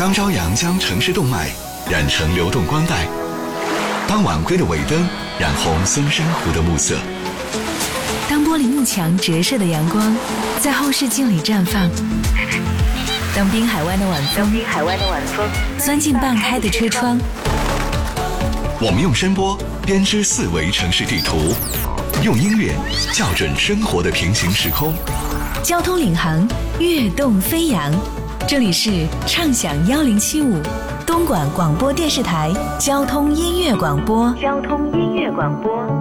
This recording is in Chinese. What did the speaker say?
当朝阳将城市动脉染成流动光带，当晚归的尾灯染红松山湖的暮色， 当玻璃幕墙折射的阳光在后视镜里绽放，当滨海湾的晚风钻进半开的车窗， 我们用声波编织四维城市地图，用音乐校准生活的平行时空。 交通领航，跃动飞扬。这里是畅享1075东莞广播电视台交通音乐广播。